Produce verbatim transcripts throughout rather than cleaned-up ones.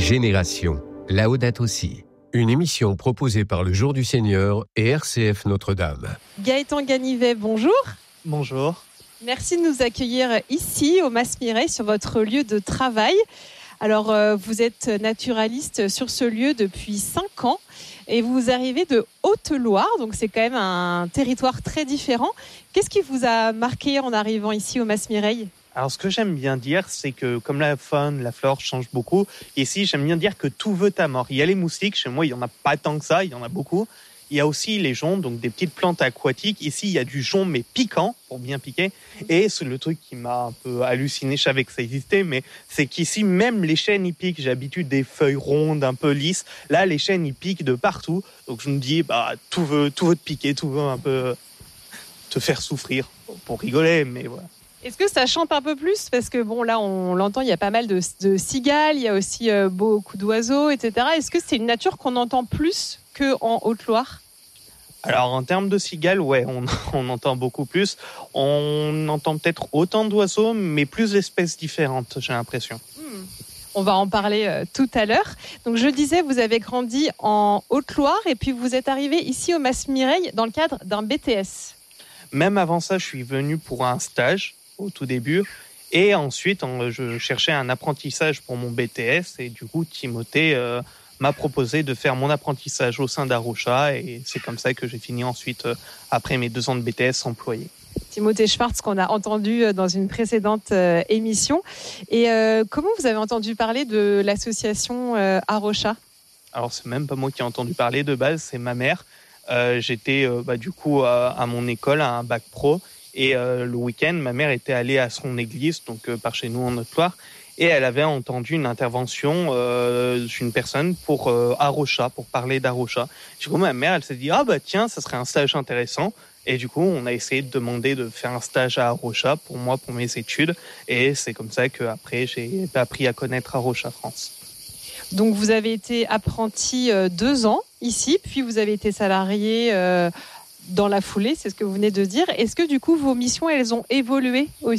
Génération, Laudato Si. Une émission proposée par le Jour du Seigneur et R C F Notre-Dame. Gaëtan Ganivet, bonjour. Bonjour. Merci de nous accueillir ici, au Mas Mireille, sur votre lieu de travail. Alors, euh, vous êtes naturaliste sur ce lieu depuis cinq ans et vous arrivez de Haute-Loire, donc c'est quand même un territoire très différent. Qu'est-ce qui vous a marqué en arrivant ici au Mas Mireille ? Alors, ce que j'aime bien dire, c'est que comme la faune, la flore change beaucoup, ici, j'aime bien dire que tout veut ta mort. Il y a les moustiques, chez moi, il n'y en a pas tant que ça, il y en a beaucoup. Il y a aussi les joncs, donc des petites plantes aquatiques. Ici, il y a du jonc, mais piquant, pour bien piquer. Et c'est le truc qui m'a un peu halluciné, je savais que ça existait, mais c'est qu'ici, même les chênes, ils piquent. J'ai l'habitude des feuilles rondes, un peu lisses. Là, les chênes, ils piquent de partout. Donc, je me dis, bah, tout veut, tout veut te piquer, tout veut un peu te faire souffrir, pour rigoler, mais voilà. Est-ce que ça chante un peu plus ? Parce que bon, là, on l'entend, il y a pas mal de, de cigales, il y a aussi euh, beaucoup d'oiseaux, et cetera. Est-ce que c'est une nature qu'on entend plus qu'en Haute-Loire ? Alors, en termes de cigales, ouais, on, on entend beaucoup plus. On entend peut-être autant d'oiseaux, mais plus d'espèces différentes, j'ai l'impression. Hmm. On va en parler euh, tout à l'heure. Donc, je disais, vous avez grandi en Haute-Loire et puis vous êtes arrivé ici au Mas Mireille dans le cadre d'un B T S. Même avant ça, je suis venu pour un stage au tout début. Et ensuite, je cherchais un apprentissage pour mon B T S. Et du coup, Timothée euh, m'a proposé de faire mon apprentissage au sein d'Arocha. Et c'est comme ça que j'ai fini ensuite, euh, après mes deux ans de B T S, employé. Timothée Schwartz, qu'on a entendu dans une précédente euh, émission. Et euh, comment vous avez entendu parler de l'association euh, Arocha ? Alors, c'est même pas moi qui ai entendu parler de base, c'est ma mère. Euh, j'étais euh, bah, du coup à, à mon école, à un bac pro. Et euh, le week-end, ma mère était allée à son église, donc euh, par chez nous en Haute-Loire, et elle avait entendu une intervention euh, d'une personne pour euh, Arocha, pour parler d'Arocha. Du coup, ma mère, elle s'est dit, ah bah tiens, ça serait un stage intéressant. Et du coup, on a essayé de demander de faire un stage à Arocha pour moi, pour mes études. Et c'est comme ça qu'après, j'ai appris à connaître Arocha France. Donc, vous avez été apprenti euh, deux ans ici, puis vous avez été salarié euh, dans la foulée, c'est ce que vous venez de dire. Est-ce que du coup, vos missions, elles ont évolué aussi ?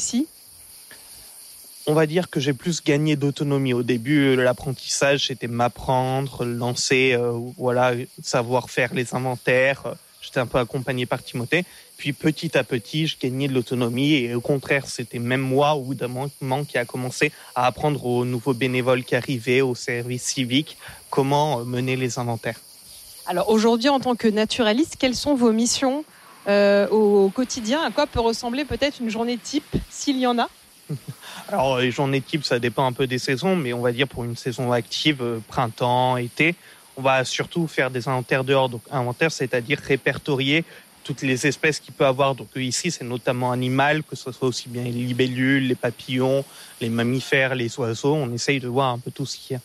On va dire que j'ai plus gagné d'autonomie. Au début, l'apprentissage, c'était m'apprendre, lancer, euh, voilà, savoir faire les inventaires. J'étais un peu accompagné par Timothée. Puis petit à petit, je gagnais de l'autonomie. Et au contraire, c'était même moi, au bout d'un moment, qui a commencé à apprendre aux nouveaux bénévoles qui arrivaient, au service civique, comment mener les inventaires. Alors aujourd'hui, en tant que naturaliste, quelles sont vos missions euh, au quotidien ? À quoi peut ressembler peut-être une journée type, s'il y en a ? Alors les journées type, ça dépend un peu des saisons, mais on va dire pour une saison active, euh, printemps, été, on va surtout faire des inventaires dehors. Donc inventaire, c'est-à-dire répertorier toutes les espèces qu'il peut avoir. Donc ici, c'est notamment animal, que ce soit aussi bien les libellules, les papillons, les mammifères, les oiseaux. On essaye de voir un peu tout ce qu'il y a.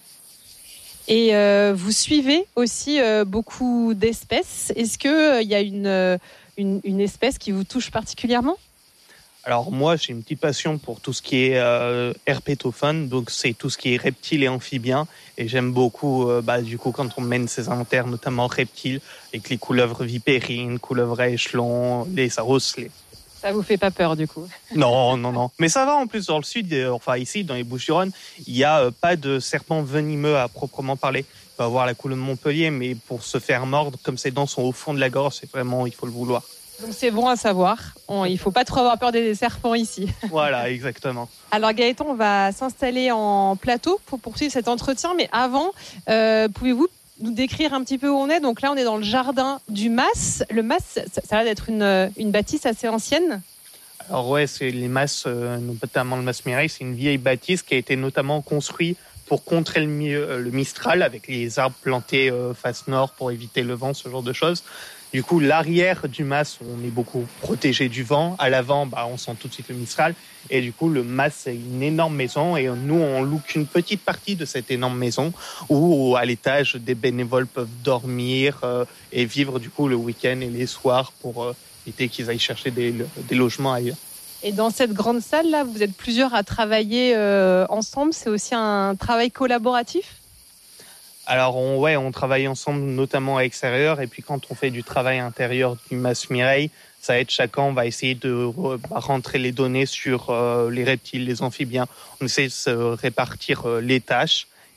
Et euh, vous suivez aussi euh, beaucoup d'espèces. Est-ce qu'il euh, y a une, euh, une, une espèce qui vous touche particulièrement ? Alors moi, j'ai une petite passion pour tout ce qui est euh, herpétofaune, donc c'est tout ce qui est reptiles et amphibiens. Et j'aime beaucoup, euh, bah, du coup, quand on mène ces inventaires, notamment reptiles, avec les couleuvres vipérines, couleuvres à échelon, les osselets. Ça vous fait pas peur du coup ? Non, non, non. Mais ça va en plus dans le sud, euh, enfin ici, dans les Bouches-du-Rhône, il n'y a euh, pas de serpents venimeux à proprement parler. Il peut avoir la couleur de Montpellier, mais pour se faire mordre, comme ses dents sont au fond de la gorge, c'est vraiment, il faut le vouloir. Donc c'est bon à savoir. On, il ne faut pas trop avoir peur des serpents ici. Voilà, exactement. Alors Gaëtan, on va s'installer en plateau pour poursuivre cet entretien. Mais avant, euh, pouvez-vous nous décrire un petit peu où on est ? Donc là, on est dans le jardin du Mas. Le Mas, ça, ça a l'air d'être une, une bâtisse assez ancienne. Alors ouais, c'est les Mas, euh, notamment le Mas Mireille, c'est une vieille bâtisse qui a été notamment construite pour contrer le, le Mistral avec les arbres plantés euh, face nord pour éviter le vent, ce genre de choses. Du coup, l'arrière du Mas, on est beaucoup protégé du vent. À l'avant, bah, on sent tout de suite le Mistral. Et du coup, le Mas, c'est une énorme maison. Et nous, on loue qu'une petite partie de cette énorme maison où, à l'étage, des bénévoles peuvent dormir euh, et vivre du coup le week-end et les soirs pour euh, éviter qu'ils aillent chercher des, des logements ailleurs. Et dans cette grande salle-là, vous êtes plusieurs à travailler euh, ensemble. C'est aussi un travail collaboratif ? Alors, on, ouais, on travaille ensemble, notamment à l'extérieur. Et puis, quand on fait du travail intérieur du Mas Mireille, ça aide chacun. On va essayer de rentrer les données sur euh, les reptiles, les amphibiens. On essaie de se répartir euh, les tâches.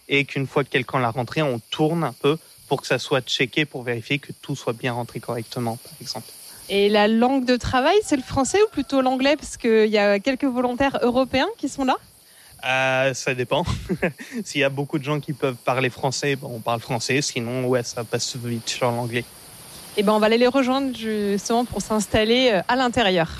et qu'une fois que quelqu'un l'a rentré, on tourne un peu pour que ça soit checké, pour vérifier que tout soit bien rentré correctement, par exemple. Et la langue de travail, c'est le français ou plutôt l'anglais? Parce qu'il y a quelques volontaires européens qui sont là. Euh, ça dépend. S'il y a beaucoup de gens qui peuvent parler français, bon, on parle français. Sinon, ouais, ça passe vite sur l'anglais. Et ben, on va aller les rejoindre justement pour s'installer à l'intérieur.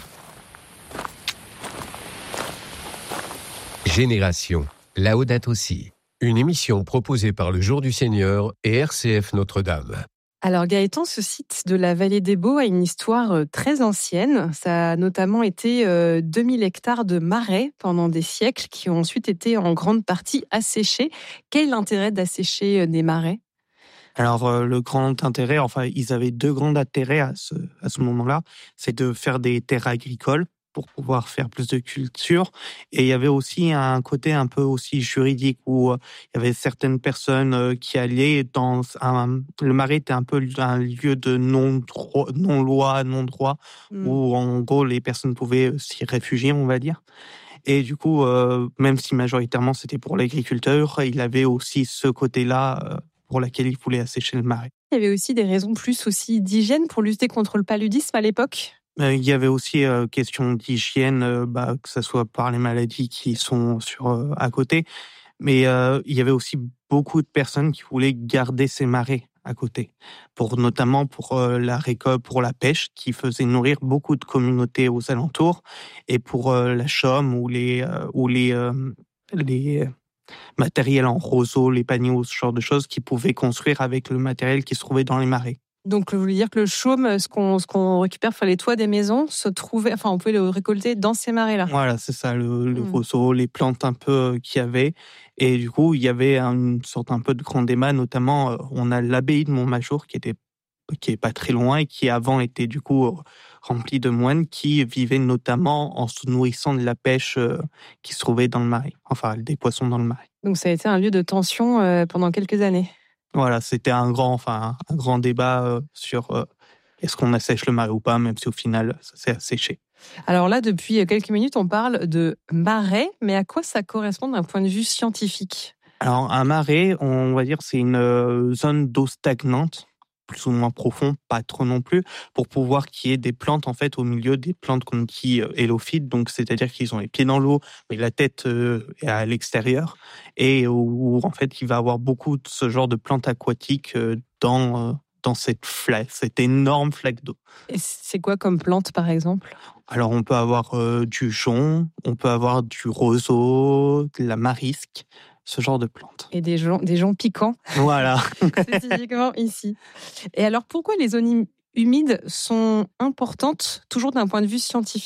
Génération, Laudato Si. Une émission proposée par le Jour du Seigneur et R C F Notre-Dame. Alors Gaëtan, ce site de la Vallée des Baux a une histoire très ancienne. Ça a notamment été euh, deux mille hectares de marais pendant des siècles qui ont ensuite été en grande partie asséchés. Quel est l'intérêt d'assécher des marais ? Alors euh, le grand intérêt, enfin ils avaient deux grands intérêts à ce, à ce moment-là, c'est de faire des terres agricoles pour pouvoir faire plus de culture. Et il y avait aussi un côté un peu aussi juridique où euh, il y avait certaines personnes euh, qui allaient dans un... Le marais était un peu un lieu de non-droit, non-loi, non-droit, mmh. où en gros les personnes pouvaient s'y réfugier, on va dire. Et du coup, euh, même si majoritairement c'était pour l'agriculteur, il avait aussi ce côté-là euh, pour lequel il voulait assécher le marais. Il y avait aussi des raisons plus aussi d'hygiène pour lutter contre le paludisme à l'époque ? Il y avait aussi euh, question d'hygiène, euh, bah, que ce soit par les maladies qui sont sur euh, à côté, mais euh, il y avait aussi beaucoup de personnes qui voulaient garder ces marais à côté, pour notamment pour euh, la récolte, pour la pêche, qui faisait nourrir beaucoup de communautés aux alentours, et pour euh, la chaume ou les euh, ou les euh, les matériels en roseau, les panneaux, ce genre de choses, qui pouvaient construire avec le matériel qui se trouvait dans les marais. Donc, vous voulez dire que le chaume, ce qu'on, ce qu'on récupère sur les toits des maisons, se trouvait, enfin, on pouvait le récolter dans ces marais-là. Voilà, c'est ça, le, le mmh. roseau, les plantes un peu qu'il y avait. Et du coup, il y avait une sorte un peu de grand débat, notamment, on a l'abbaye de Montmajour qui était, qui est pas très loin et qui avant était du coup remplie de moines qui vivaient notamment en se nourrissant de la pêche qui se trouvait dans le marais, enfin, des poissons dans le marais. Donc, ça a été un lieu de tension euh, pendant quelques années. Voilà, c'était un grand, enfin, un grand débat euh, sur euh, est-ce qu'on assèche le marais ou pas, même si au final, ça s'est asséché. Alors là, depuis quelques minutes, on parle de marais, mais à quoi ça correspond d'un point de vue scientifique ? Alors, un marais, on va dire, c'est une euh, zone d'eau stagnante, plus ou moins profond, pas trop non plus, pour pouvoir qu'il y ait des plantes, en fait, au milieu des plantes qu'on dit euh, hélophytes, donc c'est-à-dire qu'ils ont les pieds dans l'eau, mais la tête euh, est à l'extérieur, et où, en fait, il va y avoir beaucoup de ce genre de plantes aquatiques euh, dans, euh, dans cette flaque, cette énorme flaque d'eau. Et c'est quoi comme plante, par exemple ? Alors, on peut avoir euh, du jonc, on peut avoir du roseau, de la marisque, ce genre de plantes. Et des joncs, des joncs piquants. Voilà. Spécifiquement ici. Et alors, pourquoi les zones humides sont importantes, toujours d'un point de vue scientifique ?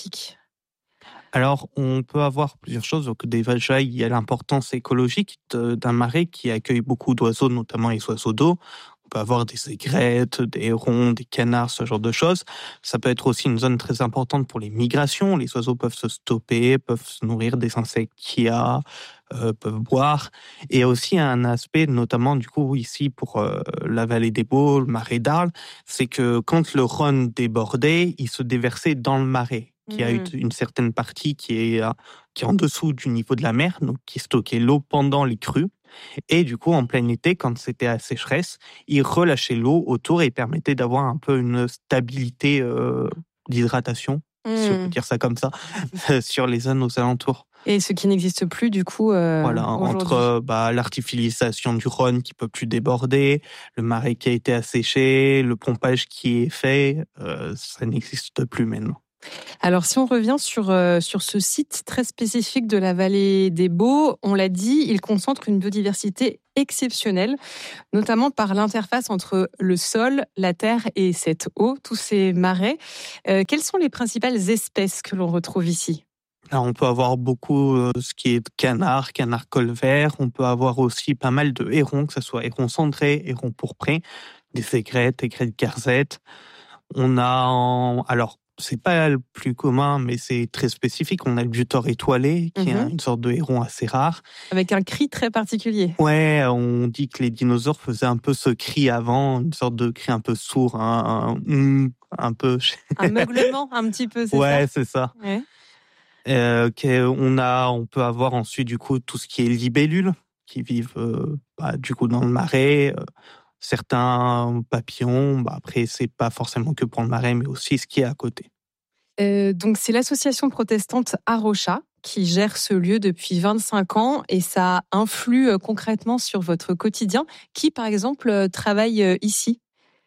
Alors, on peut avoir plusieurs choses. Donc, déjà, il y a l'importance écologique d'un marais qui accueille beaucoup d'oiseaux, notamment les oiseaux d'eau. On peut avoir des aigrettes, des hérons, des canards, ce genre de choses. Ça peut être aussi une zone très importante pour les migrations. Les oiseaux peuvent se stopper, peuvent se nourrir des insectes qu'il y a, euh, peuvent boire. Et aussi un aspect, notamment du coup ici pour euh, la vallée des Baux, le marais d'Arles, c'est que quand le Rhône débordait, il se déversait dans le marais, qui a mmh. une certaine partie qui est, qui est en dessous du niveau de la mer, donc qui stockait l'eau pendant les crues. Et du coup, en plein été, quand c'était à sécheresse, il relâchait l'eau autour et permettait d'avoir un peu une stabilité euh, d'hydratation, mmh. si on peut dire ça comme ça, sur les zones aux alentours. Et ce qui n'existe plus, du coup, euh, voilà, entre euh, bah, l'artificialisation du Rhône qui peut plus déborder, le marais qui a été asséché, le pompage qui est fait, euh, ça n'existe plus maintenant. Alors, si on revient sur, euh, sur ce site très spécifique de la vallée des Baux, on l'a dit, il concentre une biodiversité exceptionnelle, notamment par l'interface entre le sol, la terre et cette eau, tous ces marais. Euh, quelles sont les principales espèces que l'on retrouve ici ? Alors, on peut avoir beaucoup euh, ce qui est canard, canard colvert. On peut avoir aussi pas mal de hérons, que ce soit hérons cendrés, hérons pourprés, des aigrettes, aigrettes garzettes. On a, en... alors, c'est pas le plus commun, mais c'est très spécifique. On a le butor étoilé, qui mmh. est une sorte de héron assez rare. Avec un cri très particulier. Ouais, on dit que les dinosaures faisaient un peu ce cri avant, une sorte de cri un peu sourd, un, un, un peu... Un meuglement, un petit peu, c'est ouais, ça ? Ouais, c'est ça. Ouais. Euh, on, a, on peut avoir ensuite, du coup, tout ce qui est libellule. qui vivent euh, bah, du coup dans le marais. Euh, certains papillons, bah, après, c'est pas forcément que pour le marais, mais aussi ce qui est à côté. Euh, donc, c'est l'association protestante Arocha qui gère ce lieu depuis vingt-cinq ans et ça influe euh, concrètement sur votre quotidien. Qui, par exemple, euh, travaille euh, ici ?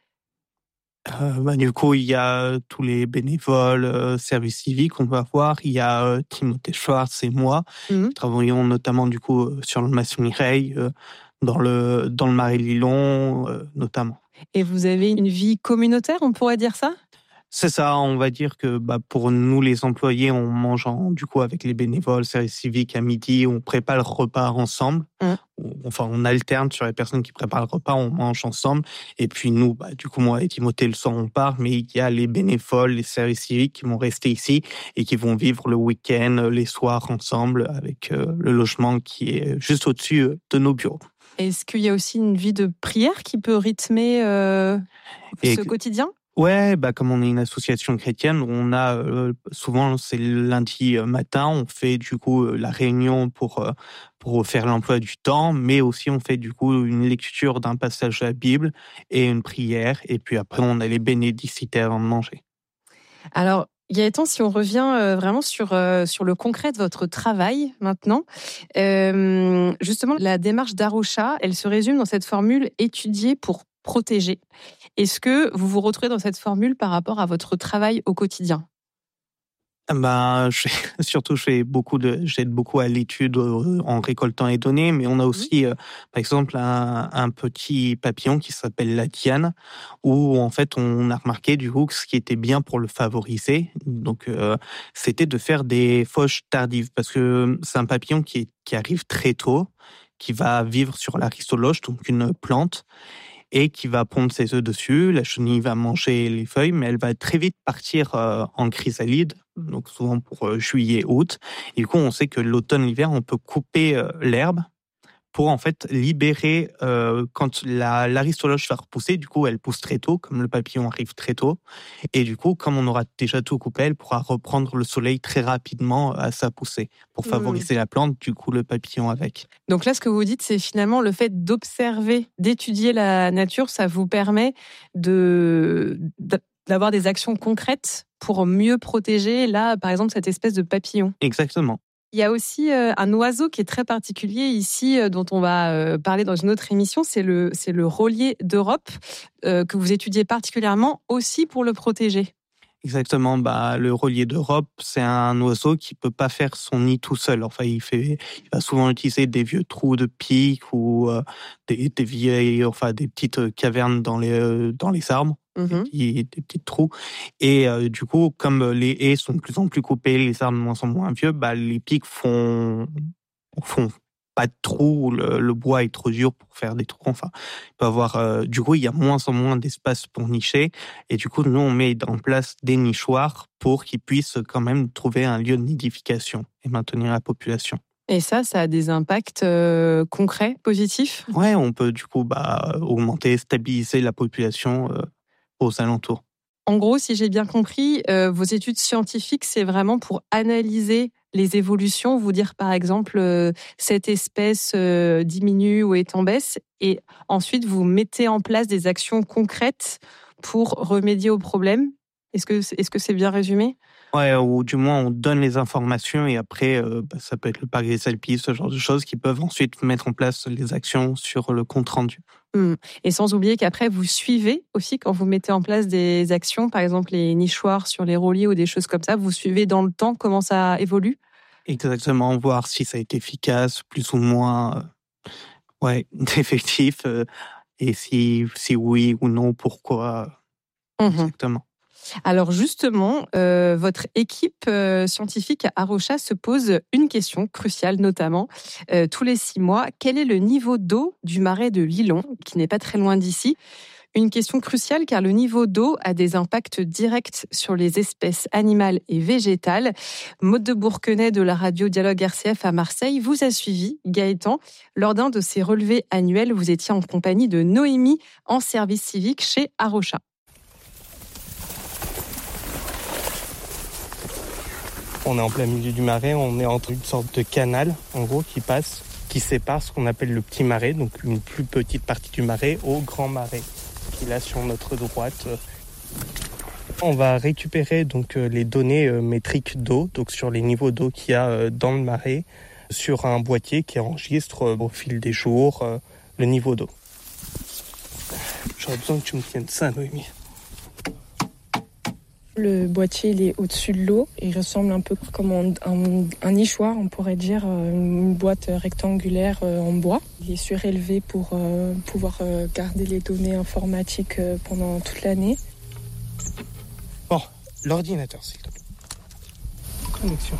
Euh, bah, du coup, il y a tous les bénévoles, euh, services civiques qu'on va voir. Il y a euh, Timothée Schwartz et moi. Mmh. Nous travaillons notamment du coup euh, sur le Mas Mireille, euh, dans le dans le Marais Lillon, euh, notamment. Et vous avez une vie communautaire, on pourrait dire ça ? C'est ça, on va dire que bah, pour nous les employés, on mange en, du coup avec les bénévoles, services civiques à midi, on prépare le repas ensemble. Mmh. Enfin, on alterne sur les personnes qui préparent le repas, on mange ensemble. Et puis nous, bah, du coup, moi et Timothée, le soir, on part, mais il y a les bénévoles, les services civiques qui vont rester ici et qui vont vivre le week-end, les soirs ensemble avec euh, le logement qui est juste au-dessus de nos bureaux. Est-ce qu'il y a aussi une vie de prière qui peut rythmer euh, et ce quotidien ? Ouais, bah comme on est une association chrétienne, on a euh, souvent c'est le lundi matin, on fait du coup la réunion pour euh, pour faire l'emploi du temps, mais aussi on fait du coup une lecture d'un passage de la Bible et une prière, et puis après on a les bénédicitaires avant de manger. Alors Gaëtan, si on revient euh, vraiment sur euh, sur le concret de votre travail maintenant, euh, justement la démarche d'Arocha, elle se résume dans cette formule étudier pour protéger. Est-ce que vous vous retrouvez dans cette formule par rapport à votre travail au quotidien ? Ben, je, surtout, je fais beaucoup de, j'aide beaucoup à l'étude en récoltant les données, mais on a aussi, euh, par exemple, un, un petit papillon qui s'appelle la diane, où en fait, on a remarqué du coup que ce qui était bien pour le favoriser, donc euh, c'était de faire des fauches tardives, parce que c'est un papillon qui, est, qui arrive très tôt, qui va vivre sur la rhistoloche, donc une plante, et qui va pondre ses œufs dessus. La chenille va manger les feuilles, mais elle va très vite partir euh, en chrysalide, donc souvent pour euh, juillet, août. Et du coup, on sait que l'automne, l'hiver, on peut couper euh, l'herbe pour en fait libérer, euh, quand la, l'aristoloche va repousser, du coup, elle pousse très tôt, comme le papillon arrive très tôt. Et du coup, comme on aura déjà tout coupé, elle pourra reprendre le soleil très rapidement à sa poussée pour favoriser mmh. la plante, du coup, le papillon avec. Donc là, ce que vous dites, c'est finalement le fait d'observer, d'étudier la nature, ça vous permet de, d'avoir des actions concrètes pour mieux protéger, là, par exemple, cette espèce de papillon. Exactement. Il y a aussi euh, un oiseau qui est très particulier ici, euh, dont on va euh, parler dans une autre émission, c'est le, c'est le rôlier d'Europe, euh, que vous étudiez particulièrement aussi pour le protéger. Exactement, bah, le rôlier d'Europe, c'est un oiseau qui peut pas faire son nid tout seul. Enfin, il fait, il va souvent utiliser des vieux trous de pique ou euh, des, des vieilles, enfin, des petites cavernes dans les, euh, dans les arbres. Mmh. Des, petits, des petits trous. Et euh, du coup, comme les haies sont de plus en plus coupées, les arbres moins en moins vieux, bah, les pics font, font pas de trous, le, le bois est trop dur pour faire des trous. Enfin, il peut avoir, euh, du coup, il y a moins en moins d'espace pour nicher. Et du coup, nous, on met en place des nichoirs pour qu'ils puissent quand même trouver un lieu de nidification et maintenir la population. Et ça, ça a des impacts euh, concrets, positifs ? Ouais, on peut du coup bah, augmenter, stabiliser la population euh, aux alentours. En gros, si j'ai bien compris, euh, vos études scientifiques, c'est vraiment pour analyser les évolutions, vous dire par exemple euh, cette espèce euh, diminue ou est en baisse, et ensuite vous mettez en place des actions concrètes pour remédier au problème. Est-ce que, est-ce que c'est bien résumé ? Ouais, ou du moins on donne les informations et après euh, bah, ça peut être le parc des Alpilles, ce genre de choses qui peuvent ensuite mettre en place les actions sur le compte rendu. Mmh. Et sans oublier qu'après vous suivez aussi quand vous mettez en place des actions, par exemple les nichoirs sur les rôliers ou des choses comme ça, vous suivez dans le temps comment ça évolue ? Exactement, voir si ça a été efficace, plus ou moins euh, ouais, effectif, euh, et si, si oui ou non, pourquoi mmh. exactement. Alors justement, euh, votre équipe euh, scientifique à Arocha se pose une question cruciale, notamment euh, tous les six mois. Quel est le niveau d'eau du marais de Lillon, qui n'est pas très loin d'ici ? Une question cruciale car le niveau d'eau a des impacts directs sur les espèces animales et végétales. Maude de Bourquenay de la radio Dialogue R C F à Marseille vous a suivi, Gaëtan. Lors d'un de ces relevés annuels, vous étiez en compagnie de Noémie en service civique chez Arocha. On est en plein milieu du marais, on est entre une sorte de canal, en gros, qui passe. qui sépare ce qu'on appelle le petit marais, donc une plus petite partie du marais, au grand marais, qui est là sur notre droite. On va récupérer donc les données métriques d'eau, donc sur les niveaux d'eau qu'il y a dans le marais, sur un boîtier qui enregistre au fil des jours le niveau d'eau. J'aurais besoin que tu me tiennes ça, Noémie. Le boîtier il est au-dessus de l'eau. Il ressemble un peu comme un, un, un nichoir, on pourrait dire, une boîte rectangulaire en bois. Il est surélevé pour euh, pouvoir garder les données informatiques pendant toute l'année. Bon, l'ordinateur, s'il te plaît. Connexion.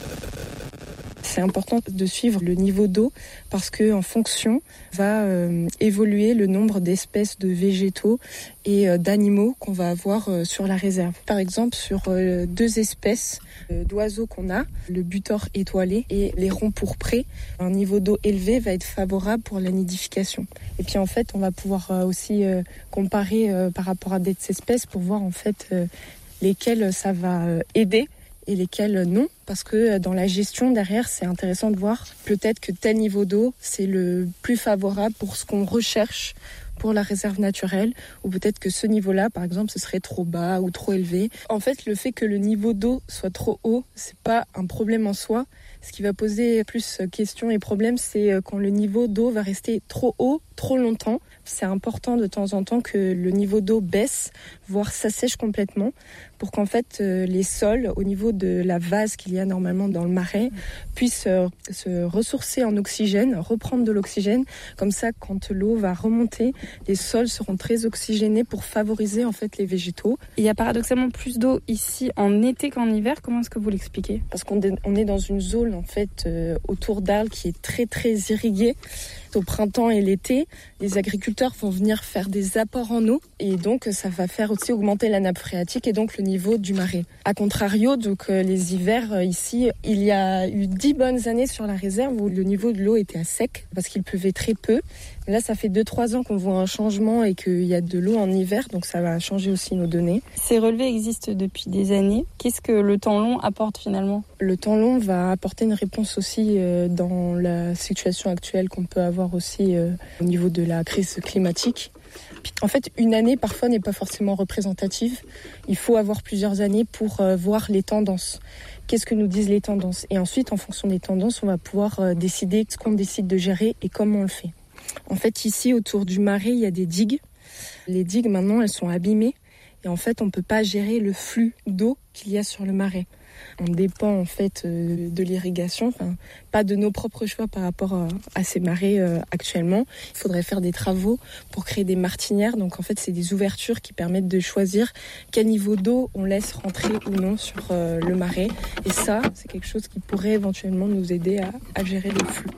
C'est important de suivre le niveau d'eau parce qu'en fonction va euh, évoluer le nombre d'espèces de végétaux et euh, d'animaux qu'on va avoir euh, sur la réserve. Par exemple, sur euh, deux espèces euh, d'oiseaux qu'on a, le butor étoilé et les ronds pourprés, un niveau d'eau élevé va être favorable pour la nidification. Et puis en fait, on va pouvoir euh, aussi euh, comparer euh, par rapport à d'autres espèces pour voir en fait euh, lesquelles ça va euh, aider et lesquels non, parce que dans la gestion derrière, c'est intéressant de voir peut-être que tel niveau d'eau, c'est le plus favorable pour ce qu'on recherche pour la réserve naturelle, ou peut-être que ce niveau-là, par exemple, ce serait trop bas ou trop élevé. En fait, le fait que le niveau d'eau soit trop haut, c'est pas un problème en soi. Ce qui va poser plus questions et problèmes, c'est quand le niveau d'eau va rester trop haut, trop longtemps. C'est important de temps en temps que le niveau d'eau baisse, voire s'assèche complètement, pour qu'en fait les sols, au niveau de la vase qu'il y a normalement dans le marais, puissent se ressourcer en oxygène, reprendre de l'oxygène. Comme ça, quand l'eau va remonter, les sols seront très oxygénés pour favoriser en fait les végétaux. Il y a paradoxalement plus d'eau ici en été qu'en hiver. Comment est-ce que vous l'expliquez ? Parce qu'on est dans une zone en fait euh, autour d'Arles qui est très très irriguée. Au printemps et l'été, les agriculteurs vont venir faire des apports en eau et donc ça va faire aussi augmenter la nappe phréatique et donc le niveau du marais. A contrario, donc euh, les hivers euh, ici, il y a eu dix bonnes années sur la réserve où le niveau de l'eau était à sec parce qu'il pleuvait très peu. Là, ça fait deux trois ans qu'on voit un changement et qu'il y a de l'eau en hiver, donc ça va changer aussi nos données. Ces relevés existent depuis des années. Qu'est-ce que le temps long apporte finalement ? Le temps long va apporter une réponse aussi euh, dans la situation actuelle qu'on peut avoir aussi euh, au niveau de la crise climatique. En fait, une année parfois n'est pas forcément représentative. Il faut avoir plusieurs années pour euh, voir les tendances. Qu'est-ce que nous disent les tendances ? Et ensuite, en fonction des tendances, on va pouvoir euh, décider ce qu'on décide de gérer et comment on le fait. En fait, ici, autour du marais, il y a des digues. Les digues, maintenant, elles sont abîmées. Et en fait, on ne peut pas gérer le flux d'eau qu'il y a sur le marais. On dépend en fait euh, de l'irrigation, enfin, pas de nos propres choix par rapport à, à ces marais euh, actuellement. Il faudrait faire des travaux pour créer des martinières. Donc en fait, c'est des ouvertures qui permettent de choisir quel niveau d'eau on laisse rentrer ou non sur euh, le marais. Et ça, c'est quelque chose qui pourrait éventuellement nous aider à, à gérer le flux.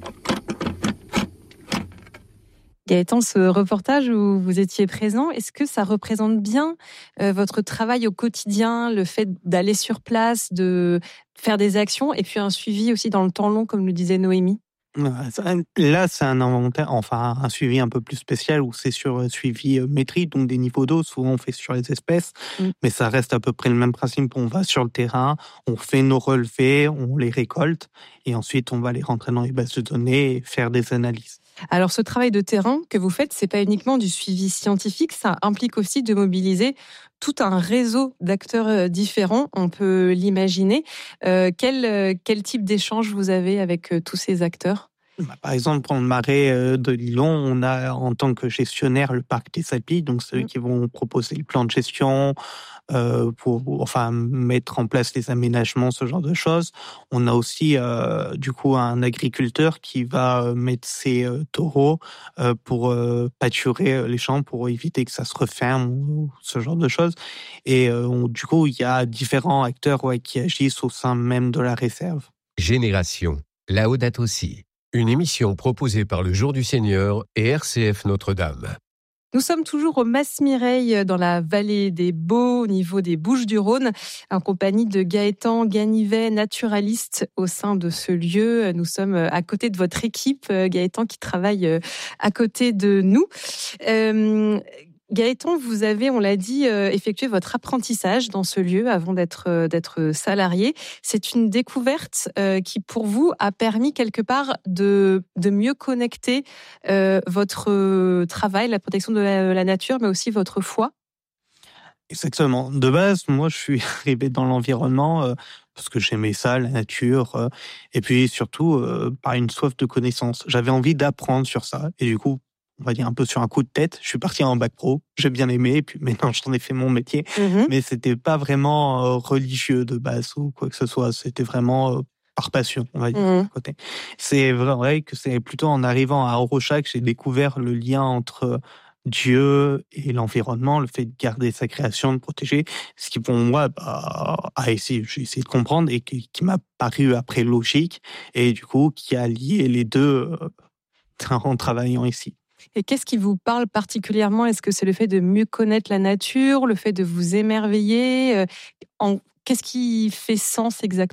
Gaëtan, ce reportage où vous étiez présent, est-ce que ça représente bien euh, votre travail au quotidien, le fait d'aller sur place, de faire des actions et puis un suivi aussi dans le temps long, comme le disait Noémie ? Là, c'est un inventaire, enfin un suivi un peu plus spécial où c'est sur suivi métrique, donc des niveaux d'eau. Souvent, on fait sur les espèces, mm. mais ça reste à peu près le même principe. On va sur le terrain, on fait nos relevés, on les récolte et ensuite on va les rentrer dans les bases de données et faire des analyses. Alors, ce travail de terrain que vous faites, c'est pas uniquement du suivi scientifique, ça implique aussi de mobiliser tout un réseau d'acteurs différents, on peut l'imaginer. Euh, quel, quel type d'échange vous avez avec tous ces acteurs ? Par exemple, pour le marais de Lillon, on a en tant que gestionnaire le parc des Sapis, donc ceux mmh. qui vont proposer le plan de gestion, euh, pour enfin mettre en place les aménagements, ce genre de choses. On a aussi euh, du coup un agriculteur qui va mettre ses euh, taureaux euh, pour euh, pâturer les champs pour éviter que ça se referme ou ce genre de choses. Et euh, on, du coup, il y a différents acteurs ouais, qui agissent au sein même de la réserve. Génération, Laudato Si. Une émission proposée par le Jour du Seigneur et R C F Notre-Dame. Nous sommes toujours au Mas-Mireille, dans la vallée des Baux, au niveau des Bouches-du-Rhône, en compagnie de Gaëtan Ganivet, naturaliste au sein de ce lieu. Nous sommes à côté de votre équipe, Gaëtan, qui travaille à côté de nous. Euh, Gaëtan, vous avez, on l'a dit, euh, effectué votre apprentissage dans ce lieu avant d'être, euh, d'être salarié. C'est une découverte euh, qui, pour vous, a permis quelque part de, de mieux connecter euh, votre travail, la protection de la, la nature, mais aussi votre foi. Exactement. De base, moi, je suis arrivé dans l'environnement euh, parce que j'aimais ça, la nature, euh, et puis surtout euh, par une soif de connaissance. J'avais envie d'apprendre sur ça, et du coup, on va dire un peu sur un coup de tête, je suis parti en bac pro, j'ai bien aimé, et puis maintenant j'en ai fait mon métier, mmh. mais c'était pas vraiment euh, religieux de base ou quoi que ce soit, c'était vraiment euh, par passion, on va dire. Mmh. Côté. C'est vrai que c'est plutôt en arrivant à Arocha que j'ai découvert le lien entre Dieu et l'environnement, le fait de garder sa création, de protéger, ce qui pour moi bah, a essayé, j'ai essayé de comprendre et qui, qui m'a paru après logique, et du coup qui a lié les deux euh, en travaillant ici. Et qu'est-ce qui vous parle particulièrement ? Est-ce que c'est le fait de mieux connaître la nature, le fait de vous émerveiller ? en... Qu'est-ce qui fait sens exactement ?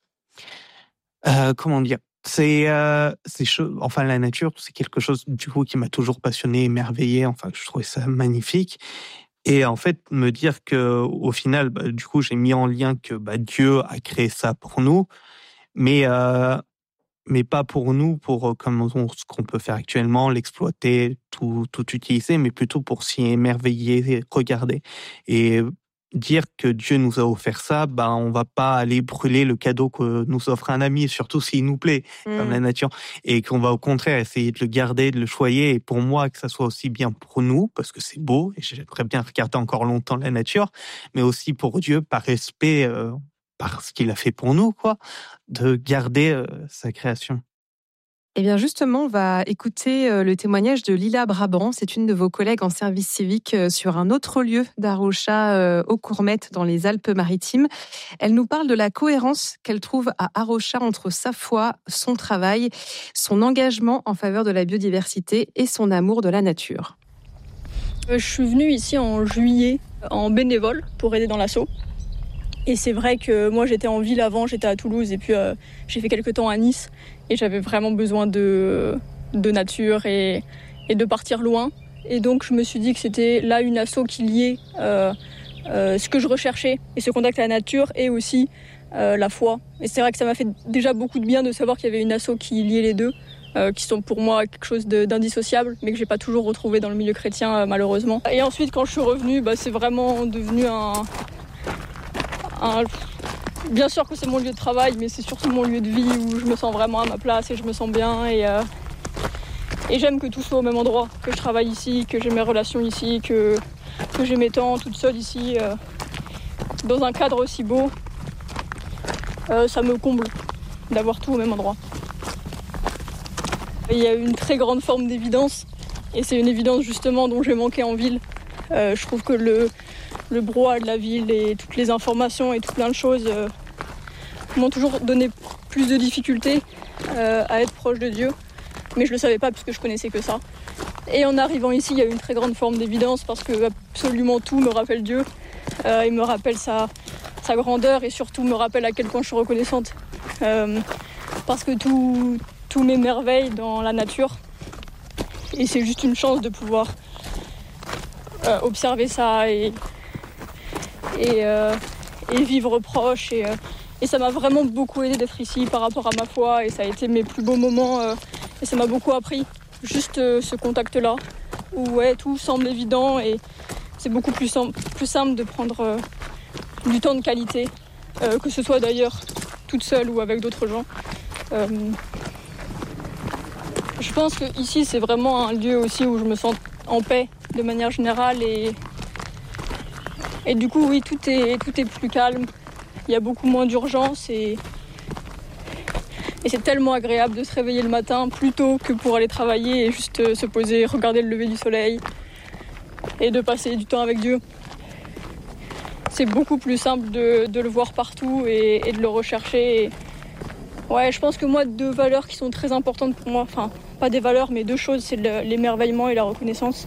euh, Comment dire ? C'est, euh, c'est chaud. Enfin, la nature, c'est quelque chose du coup qui m'a toujours passionné, émerveillé. Enfin, je trouvais ça magnifique. Et en fait, me dire que au final, bah, du coup, j'ai mis en lien que bah, Dieu a créé ça pour nous, mais euh, mais pas pour nous, pour comme on, ce qu'on peut faire actuellement, l'exploiter, tout tout utiliser, mais plutôt pour s'y émerveiller, regarder. Et dire que Dieu nous a offert ça, bah on va pas aller brûler le cadeau que nous offre un ami, surtout s'il nous plaît, mmh. comme la nature, et qu'on va au contraire essayer de le garder, de le choyer, et pour moi que ça soit aussi bien pour nous, parce que c'est beau, et j'aimerais bien regarder encore longtemps la nature, mais aussi pour Dieu, par respect, euh, par ce qu'il a fait pour nous, quoi, de garder euh, sa création. Eh bien justement, on va écouter le témoignage de Lila Brabant. C'est une de vos collègues en service civique sur un autre lieu d'Arocha, aux Courmettes, dans les Alpes-Maritimes. Elle nous parle de la cohérence qu'elle trouve à Arocha entre sa foi, son travail, son engagement en faveur de la biodiversité et son amour de la nature. Je suis venue ici en juillet en bénévole pour aider dans l'asso. Et c'est vrai que moi j'étais en ville avant, j'étais à Toulouse et puis euh, j'ai fait quelques temps à Nice et j'avais vraiment besoin de, de nature et, et de partir loin. Et donc je me suis dit que c'était là une asso qui liait euh, euh, ce que je recherchais et ce contact à la nature et aussi euh, la foi. Et c'est vrai que ça m'a fait déjà beaucoup de bien de savoir qu'il y avait une asso qui liait les deux, euh, qui sont pour moi quelque chose de, d'indissociable, mais que j'ai pas toujours retrouvé dans le milieu chrétien euh, malheureusement. Et ensuite quand je suis revenue, bah, c'est vraiment devenu un... Un, bien sûr que c'est mon lieu de travail, mais c'est surtout mon lieu de vie où je me sens vraiment à ma place et je me sens bien. Et, euh, et j'aime que tout soit au même endroit, que je travaille ici, que j'ai mes relations ici, que, que j'ai mes temps toute seule ici, euh, dans un cadre aussi beau. Euh, ça me comble d'avoir tout au même endroit. Il y a une très grande forme d'évidence, et c'est une évidence justement dont j'ai manqué en ville. Euh, je trouve que le... le brouhaha de la ville et toutes les informations et tout plein de choses euh, m'ont toujours donné plus de difficultés euh, à être proche de Dieu. Mais je ne le savais pas puisque je connaissais que ça. Et en arrivant ici, il y a une très grande forme d'évidence parce que absolument tout me rappelle Dieu. Euh, il me rappelle sa, sa grandeur et surtout me rappelle à quel point je suis reconnaissante. Euh, parce que tout, tout m'émerveille dans la nature. Et c'est juste une chance de pouvoir euh, observer ça et... Et, euh, et vivre proche et, euh, et ça m'a vraiment beaucoup aidé d'être ici par rapport à ma foi et ça a été mes plus beaux moments euh, et ça m'a beaucoup appris juste euh, ce contact là où ouais, tout semble évident et c'est beaucoup plus simple, plus simple de prendre euh, du temps de qualité euh, que ce soit d'ailleurs toute seule ou avec d'autres gens. Euh, je pense que ici c'est vraiment un lieu aussi où je me sens en paix de manière générale et Et du coup, oui, tout est, tout est plus calme. Il y a beaucoup moins d'urgence et, et c'est tellement agréable de se réveiller le matin plus tôt que pour aller travailler et juste se poser, regarder le lever du soleil et de passer du temps avec Dieu. C'est beaucoup plus simple de, de le voir partout et, et de le rechercher. Et ouais, je pense que moi, deux valeurs qui sont très importantes pour moi, enfin, pas des valeurs, mais deux choses, c'est le, l'émerveillement et la reconnaissance.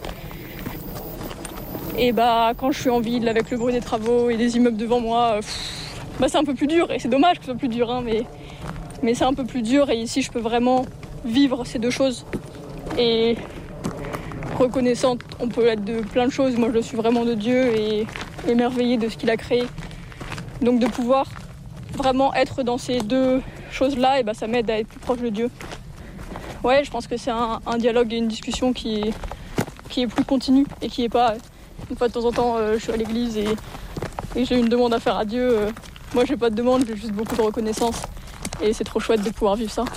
Et bah, quand je suis en ville avec le bruit des travaux et des immeubles devant moi, pff, bah, c'est un peu plus dur. Et c'est dommage que ce soit plus dur, hein, mais, mais c'est un peu plus dur. Et ici, je peux vraiment vivre ces deux choses. Et reconnaissante, on peut être de plein de choses. Moi, je le suis vraiment de Dieu et émerveillée de ce qu'il a créé. Donc de pouvoir vraiment être dans ces deux choses-là, et ben, ça m'aide à être plus proche de Dieu. Ouais, je pense que c'est un, un dialogue et une discussion qui est, qui est plus continue et qui est pas une fois de temps en temps euh, je suis à l'église et, et j'ai une demande à faire à Dieu. Euh, moi j'ai pas de demande, j'ai juste beaucoup de reconnaissance et c'est trop chouette de pouvoir vivre ça.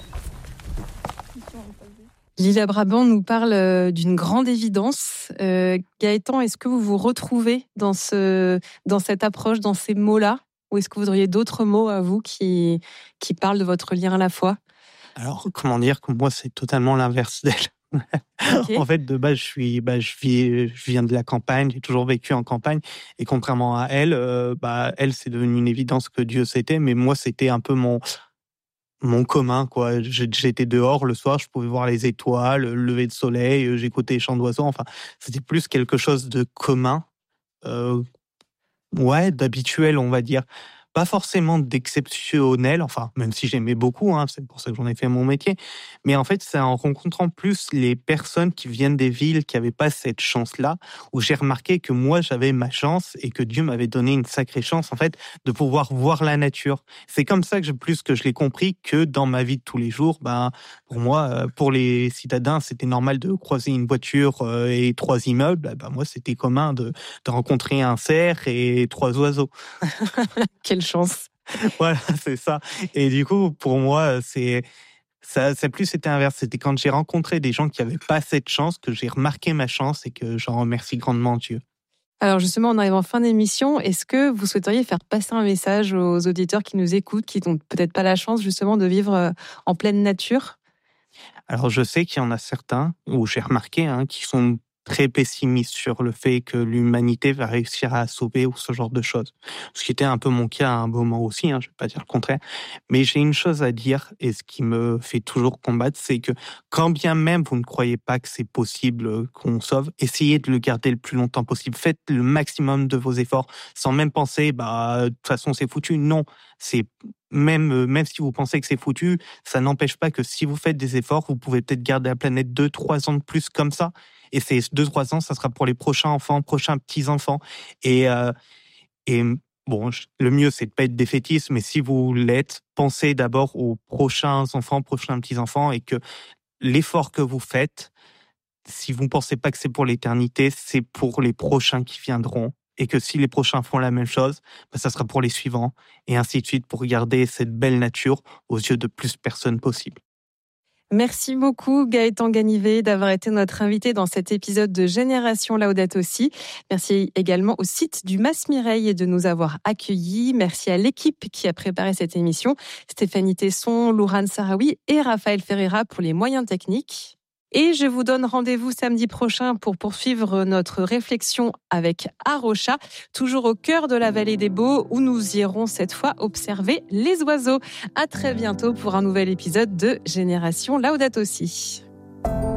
Lila Brabant nous parle d'une grande évidence. Euh, Gaëtan, est-ce que vous vous retrouvez dans, ce, dans cette approche, dans ces mots-là, ou est-ce que vous auriez d'autres mots à vous qui, qui parlent de votre lien à la foi ? Alors, comment dire que moi, c'est totalement l'inverse d'elle. Okay. En fait, de base, je suis, bah, je vis, je viens de la campagne, j'ai toujours vécu en campagne, et contrairement à elle, euh, bah, elle, c'est devenu une évidence que Dieu c'était, mais moi, c'était un peu mon, mon commun, quoi. J'étais dehors le soir, je pouvais voir les étoiles, le lever de soleil, j'écoutais les chants d'oiseaux, enfin, c'était plus quelque chose de commun, euh, ouais, d'habituel, on va dire. Pas forcément d'exceptionnel, enfin, même si j'aimais beaucoup, hein, c'est pour ça que j'en ai fait mon métier. Mais en fait, c'est en rencontrant plus les personnes qui viennent des villes qui n'avaient pas cette chance-là, où j'ai remarqué que moi, j'avais ma chance et que Dieu m'avait donné une sacrée chance, en fait, de pouvoir voir la nature. C'est comme ça que je, plus que je l'ai compris que dans ma vie de tous les jours, ben, pour moi, pour les citadins, c'était normal de croiser une voiture et trois immeubles. Ben, moi, c'était commun de, de rencontrer un cerf et trois oiseaux. Quelle chance. Voilà, c'est ça. Et du coup, pour moi, c'est ça, ça plus c'était inverse. C'était quand j'ai rencontré des gens qui n'avaient pas cette chance que j'ai remarqué ma chance et que j'en remercie grandement Dieu. Alors justement, on arrive en fin d'émission. Est-ce que vous souhaiteriez faire passer un message aux auditeurs qui nous écoutent, qui n'ont peut-être pas la chance justement de vivre en pleine nature ? Alors je sais qu'il y en a certains, ou j'ai remarqué, hein, qui sont très pessimiste sur le fait que l'humanité va réussir à sauver ou ce genre de choses. Ce qui était un peu mon cas à un moment aussi, hein, je ne vais pas dire le contraire. Mais j'ai une chose à dire, et ce qui me fait toujours combattre, c'est que quand bien même vous ne croyez pas que c'est possible qu'on sauve, essayez de le garder le plus longtemps possible. Faites le maximum de vos efforts, sans même penser, bah, de toute façon c'est foutu. Non, c'est Même, même si vous pensez que c'est foutu, ça n'empêche pas que si vous faites des efforts, vous pouvez peut-être garder la planète deux, trois ans de plus comme ça. Et ces deux, trois ans, ça sera pour les prochains enfants, prochains petits-enfants. Et, euh, et bon, le mieux, c'est de ne pas être défaitiste, mais si vous l'êtes, pensez d'abord aux prochains enfants, prochains petits-enfants, et que l'effort que vous faites, si vous ne pensez pas que c'est pour l'éternité, c'est pour les prochains qui viendront. Et que si les prochains font la même chose, ben ça sera pour les suivants, et ainsi de suite, pour garder cette belle nature aux yeux de plus de personnes possible. Merci beaucoup Gaëtan Ganivet d'avoir été notre invité dans cet épisode de Génération Laudato Si. Merci également au site du Mas Mireille de nous avoir accueillis. Merci à l'équipe qui a préparé cette émission, Stéphanie Tesson, Lourane Sarawi et Raphaël Ferreira pour les moyens techniques. Et je vous donne rendez-vous samedi prochain pour poursuivre notre réflexion avec Arocha, toujours au cœur de la vallée des Baux, où nous irons cette fois observer les oiseaux. À très bientôt pour un nouvel épisode de Génération Laudato Si.